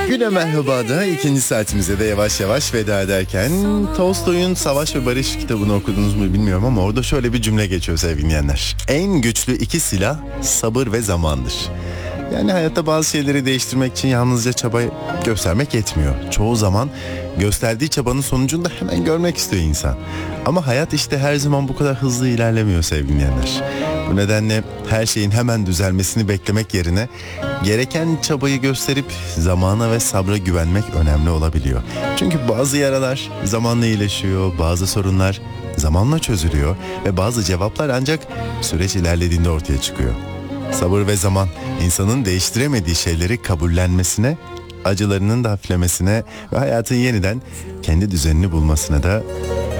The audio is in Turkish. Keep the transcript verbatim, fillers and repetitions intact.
Güne merhaba da ikinci saatimize de yavaş yavaş veda ederken Tolstoy'un Savaş ve Barış kitabını okudunuz mu bilmiyorum ama orada şöyle bir cümle geçiyor sevgili dinleyenler. En güçlü iki silah sabır ve zamandır. Yani hayatta bazı şeyleri değiştirmek için yalnızca çaba göstermek yetmiyor. Çoğu zaman gösterdiği çabanın sonucunu da hemen görmek istiyor insan. Ama hayat işte her zaman bu kadar hızlı ilerlemiyor sevgili dinleyenler. Bu nedenle her şeyin hemen düzelmesini beklemek yerine gereken çabayı gösterip zamana ve sabra güvenmek önemli olabiliyor. Çünkü bazı yaralar zamanla iyileşiyor, bazı sorunlar zamanla çözülüyor ve bazı cevaplar ancak süreç ilerlediğinde ortaya çıkıyor. Sabır ve zaman insanın değiştiremediği şeyleri kabullenmesine, acılarının da hafiflemesine ve hayatın yeniden kendi düzenini bulmasına da